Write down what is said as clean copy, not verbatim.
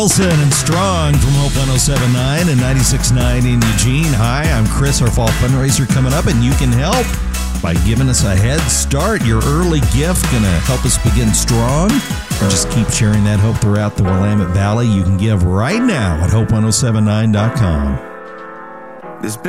Wilson and Strong from Hope 107.9 and 96.9 in Eugene. Hi, I'm Chris. Our fall fundraiser coming up, and you can help by giving us a head start. Your early gift going to help us begin strong. And just keep sharing that hope throughout the Willamette Valley. You can give right now at hope1079.com.